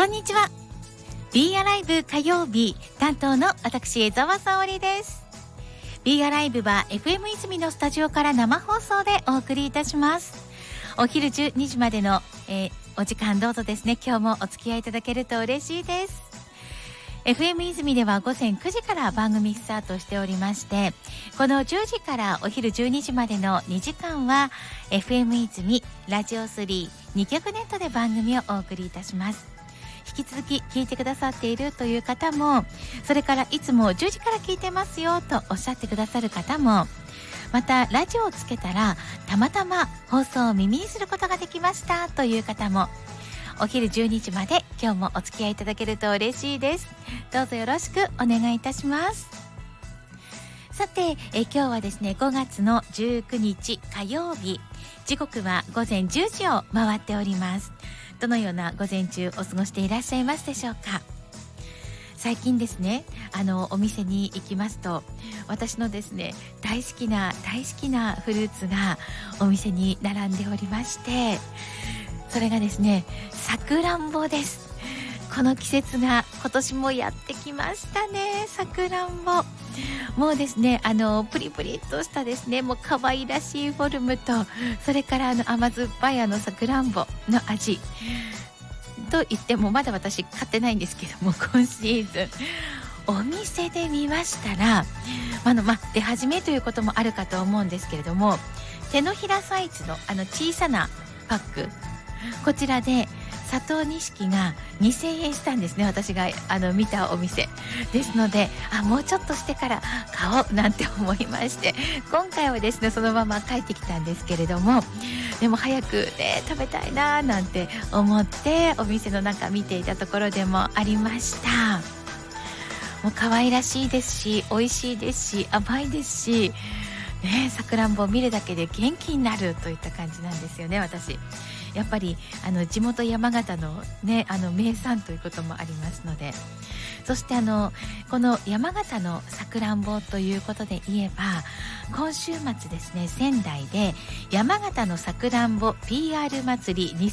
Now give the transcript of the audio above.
んにちは。 B アライブ火曜日担当の私江澤沙織です。 B アライブは FM 泉のスタジオから生放送でお送りいたします。お昼12時までの、お時間どうぞですね、今日もお付き合いいただけると嬉しいです。 FM 泉では午前9時から番組スタートしておりまして、この10時からお昼12時までの2時間は FM 泉ラジオ3 2曲ネットで番組をお送りいたします。引き続き聞いてくださっているという方も、それからいつも10時から聞いてますよとおっしゃってくださる方も、またラジオをつけたらたまたま放送を耳にすることができましたという方も、お昼12時まで今日もお付き合いいただけると嬉しいです。どうぞよろしくお願いいたします。さて、今日はですね5月の19日火曜日、時刻は午前10時を回っております。どのような午前中お過ごしていらっしゃいますでしょうか。最近ですね、お店に行きますと、私のですね大好きなフルーツがお店に並んでおりまして、それがですねさくらんぼです。この季節が今年もやってきましたね。さくらんぼ、もうですねプリプリっとしたですね、もう可愛らしいフォルムと、それから甘酸っぱいさくらんぼの味と言っても、まだ私買ってないんですけども、今シーズンお店で見ましたら、出始めということもあるかと思うんですけれども、手のひらサイズの小さなパック、こちらで佐藤錦が2000円したんですね。私が見たお店ですので、もうちょっとしてから買おうなんて思いまして、今回はですねそのまま帰ってきたんですけれども、でも早くね食べたいななんて思ってお店の中見ていたところでもありました。もう可愛らしいですし、美味しいですし、甘いですしね、さくらんぼを見るだけで元気になるといった感じなんですよね。私やっぱり地元山形のね名産ということもありますので、そしてこの山形のさくらんぼということで言えば、今週末ですね、仙台で山形のさくらんぼ PR 祭り